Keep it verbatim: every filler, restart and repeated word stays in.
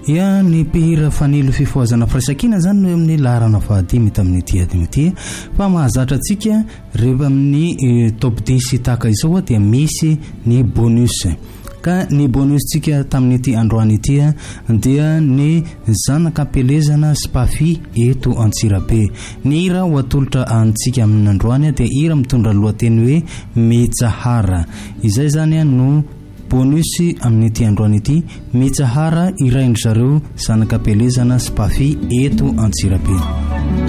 ia ny pihira fanilo fifoazana firaisankina zany no amin'ny laharana fahadimy tamin'ny tiadimity fa mahazatra antsika rehefa amin'ny top dix tahaka izao dia misy ny bonus ka ny bonus tsika tamin'ity androany ity dia ny zanak'ampelezana Spafi eto Antsirabe. Ny hira ho atolotra antsika amin'ny androany dia hira mitondra lohateny hoe Mitsahara. Izay zany no bonus amin'ity androany ity, Mitsahara iraindry zareo zanak'ampelezana Spafi eto Antsirabe.